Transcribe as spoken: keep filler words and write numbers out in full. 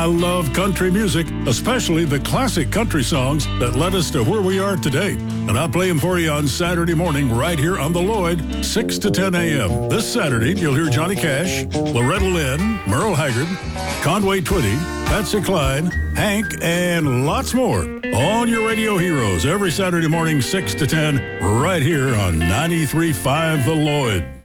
love country music, especially the classic country songs that led us to where we are today. And I'll play them for you on Saturday morning right here on The Lloyd, six to ten a.m. This Saturday, you'll hear Johnny Cash, Loretta Lynn, Merle Haggard, Conway Twitty, Patsy Cline, Hank, and lots more on your radio heroes every Saturday morning, six to ten, right here on ninety-three point five The Lloyd.